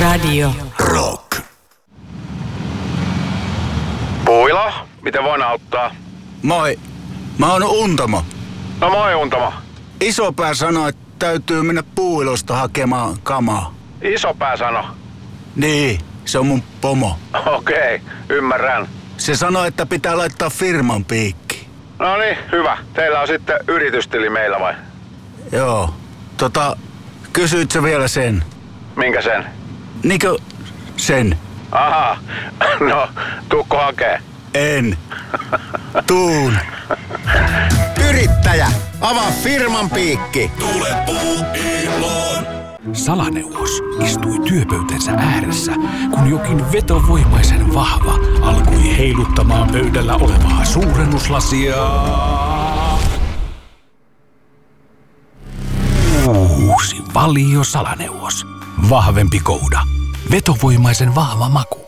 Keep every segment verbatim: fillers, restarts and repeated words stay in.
Radio Rock. Puilo, miten voin auttaa? Moi, mä oon Untamo. No moi Untamo. Isopää sanoi, että täytyy mennä Puuilosta hakemaan kamaa. Isopää sano? Niin, se on mun pomo. Okei, okay, ymmärrän. Se sanoi, että pitää laittaa firman piikki. No niin, hyvä. Teillä on sitten yritystili meillä vai? Joo. Tota, kysyit sä vielä sen? Minkä sen? Niinkö sen? Aha, no tuukko hakee? En. Tuun. Yrittäjä, avaa firman piikki. Tule Puuiloon. Salaneuvos istui työpöytänsä ääressä, kun jokin vetovoimaisen vahva alkoi heiluttamaan pöydällä olevaa suurennuslasia. Uusi Valio Salaneuvos. Vahvempi kouda. Vetovoimaisen vahva maku.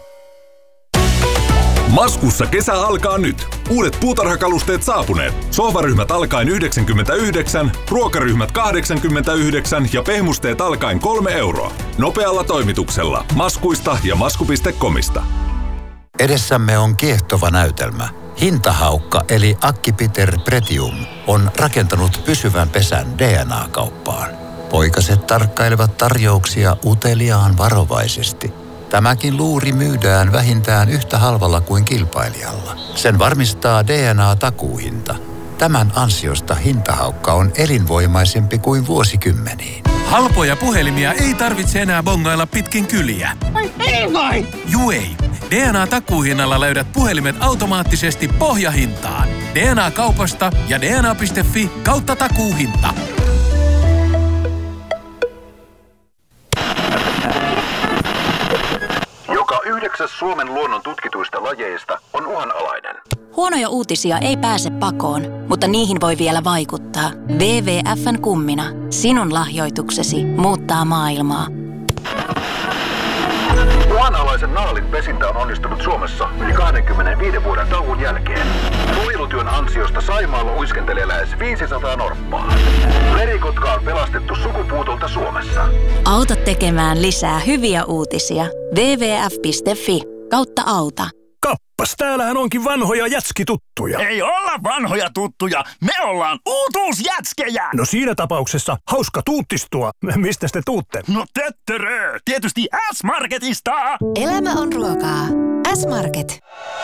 Maskussa kesä alkaa nyt. Uudet puutarhakalusteet saapuneet. Sohvaryhmät alkaen yhdeksänkymmentäyhdeksän, ruokaryhmät kahdeksankymmentäyhdeksän ja pehmusteet alkaen kolme euroa. Nopealla toimituksella. Maskuista ja masku piste comista. Edessämme on kiehtova näytelmä. Hintahaukka eli Acquipiter Pretium on rakentanut pysyvän pesän D N A-kauppaan. Poikaset tarkkailevat tarjouksia uteliaan varovaisesti. Tämäkin luuri myydään vähintään yhtä halvalla kuin kilpailijalla. Sen varmistaa D N A-takuuhinta. Tämän ansiosta hintahaukka on elinvoimaisempi kuin vuosikymmeniin. Halpoja puhelimia ei tarvitse enää bongailla pitkin kyliä. Ai ei vai? Juu ei. D N A-takuuhinnalla löydät puhelimet automaattisesti pohjahintaan. D N A-kaupasta ja D N A piste fi kautta takuuhinta. Yhdeksäs Suomen luonnon tutkituista lajeista on uhanalainen. Huonoja uutisia ei pääse pakoon, mutta niihin voi vielä vaikuttaa. W W F:n kummina. Sinun lahjoituksesi muuttaa maailmaa. Uhanalaisen naalin pesintä on onnistunut Suomessa yli kaksikymmentäviisi vuoden tauon jälkeen. Suojelutyön ansiosta Saimaalla uiskentelee lähes viisisataa norppaa. Merikotka on pelastettu sukupuutolta Suomessa. Auta tekemään lisää hyviä uutisia. W W F piste fi kautta auta. Kappas, täällähän onkin vanhoja jätskituttuja. Ei olla vanhoja tuttuja, me ollaan uutuusjätskejä. No siinä tapauksessa hauska tuuttistua. Mistä te tuutte? No töttörö, tietysti S-Marketista. Elämä on ruokaa. S-Market.